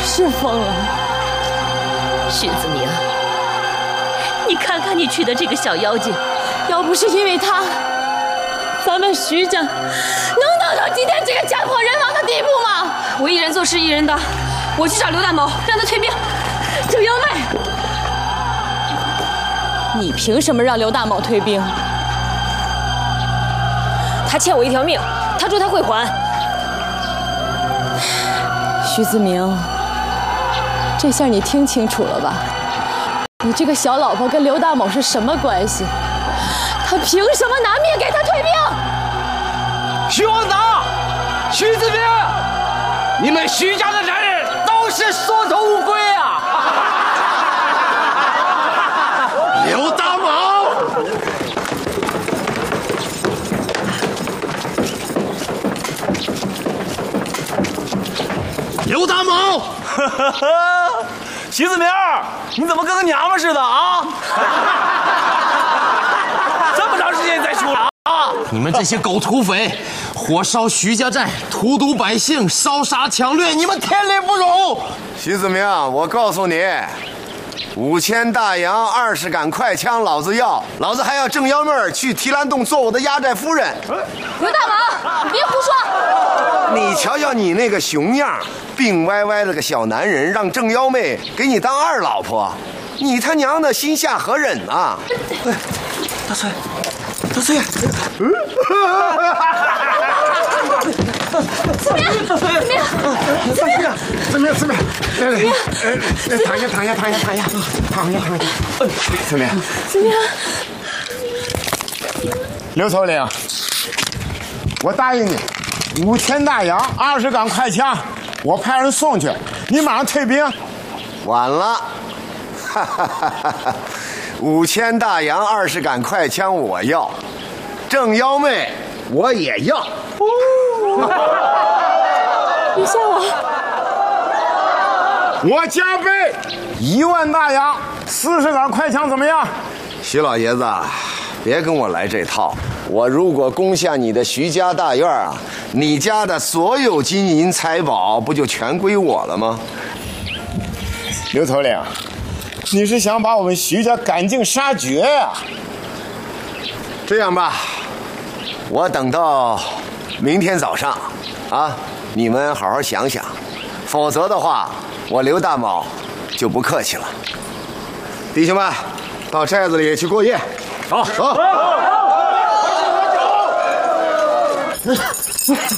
是疯了。 徐子明，你看看你娶的这个小妖精， 要不是因为他，咱们徐家能闹到今天这个家破人亡的地步吗？ 我一人做事一人当，我去找刘大毛，让他退兵。 郑幺妹，你凭什么让刘大某退兵？ 他欠我一条命，他说他会还。 徐子明，这下你听清楚了吧？你这个小老婆跟刘大某是什么关系？他凭什么拿命给他退兵？ 徐王长，徐子明，你们徐家的男人都是缩头乌龟啊！ 刘大毛，刘大毛， 徐子明，你怎么跟个娘们似的啊？这么长时间才出来啊！ 你们这些狗土匪，火烧徐家寨，荼毒百姓，烧杀抢掠，你们天理不容！ 徐子明，我告诉你，5000大洋，20杆快枪，老子要，老子还要郑幺妹儿去提篮洞做我的压寨夫人。 刘大毛，你别胡说！ 你瞧瞧你那个熊样，病歪歪的个小男人，让郑幺妹给你当二老婆，你他娘的心下何忍啊？ 大崔，大崔， 子明， 躺下，子明， 刘头领，我答应你，5000大洋，20杆快枪，我派人送去，你马上退兵。 晚了，5000大洋，20杆快枪我要，郑幺妹我也要。 别吓我！ 我加倍10000大洋，40杆快枪，怎么样？ 徐老爷子，别跟我来这套。我如果攻下你的徐家大院啊，你家的所有金银财宝不就全归我了吗？ 刘头领，你是想把我们徐家赶尽杀绝呀？ 这样吧，我等到明天早上，啊，你们好好想想，否则的话，我刘大卯就不客气了。弟兄们，到寨子里去过夜。走。